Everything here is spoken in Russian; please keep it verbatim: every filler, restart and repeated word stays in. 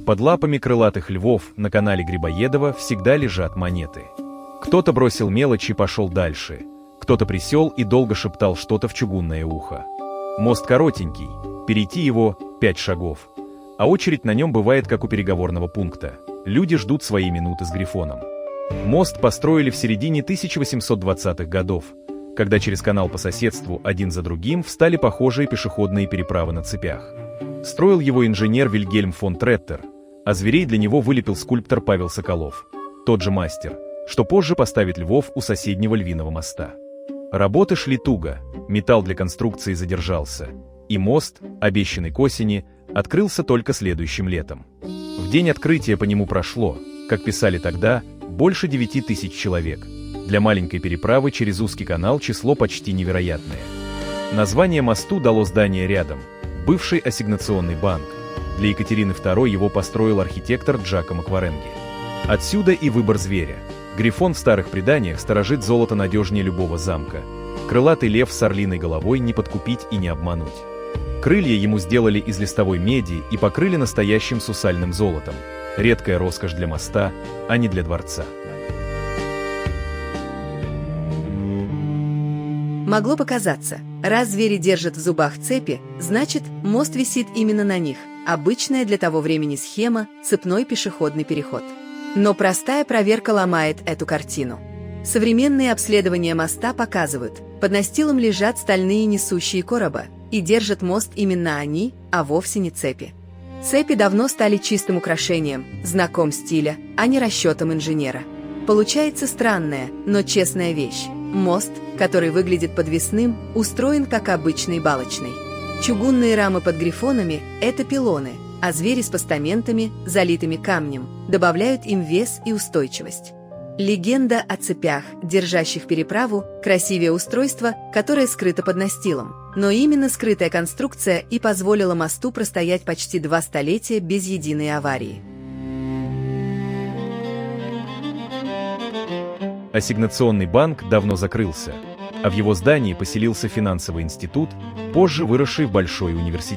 Под лапами крылатых львов на канале Грибоедова всегда лежат монеты. Кто-то бросил мелочь и пошел дальше, кто-то присел и долго шептал что-то в чугунное ухо. Мост коротенький, перейти его пять шагов, а очередь на нем бывает как у переговорного пункта. Люди ждут свои минуты с Грифоном. Мост построили в середине тысяча восемьсот двадцатых годов, когда через канал по соседству один за другим встали похожие пешеходные переправы на цепях. Строил его инженер Вильгельм фон Треттер, а зверей для него вылепил скульптор Павел Соколов, тот же мастер, что позже поставит львов у соседнего львиного моста. Работы шли туго, металл для конструкции задержался, и мост, обещанный к осени, открылся только следующим летом. В день открытия по нему прошло, как писали тогда, больше девяти тысяч человек. Для маленькой переправы через узкий канал число почти невероятное. Название мосту дало здание рядом, бывший ассигнационный банк. Для Екатерины второй его построил архитектор Джакомо Кваренги. Отсюда и выбор зверя. Грифон в старых преданиях сторожит золото надежнее любого замка. Крылатый лев с орлиной головой не подкупить и не обмануть. Крылья ему сделали из листовой меди и покрыли настоящим сусальным золотом. Редкая роскошь для моста, а не для дворца. Могло показаться, раз звери держат в зубах цепи, значит, мост висит именно на них. Обычная для того времени схема – цепной пешеходный переход. Но простая проверка ломает эту картину. Современные обследования моста показывают, под настилом лежат стальные несущие короба, и держат мост именно они, а вовсе не цепи. Цепи давно стали чистым украшением, знаком стиля, а не расчетом инженера. Получается странная, но честная вещь. Мост, который выглядит подвесным, устроен как обычный балочный. Чугунные рамы под грифонами – это пилоны, а звери с постаментами, залитыми камнем, добавляют им вес и устойчивость. Легенда о цепях, держащих переправу, красивее устройства, которое скрыто под настилом. Но именно скрытая конструкция и позволила мосту простоять почти два столетия без единой аварии. Ассигнационный банк давно закрылся, а в его здании поселился финансовый институт, позже выросший в большой университет.